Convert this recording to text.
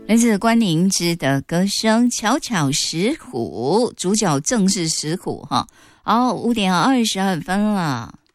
来自关宁之的歌声《巧巧石虎》，主角正是石虎哈。好，5:22了。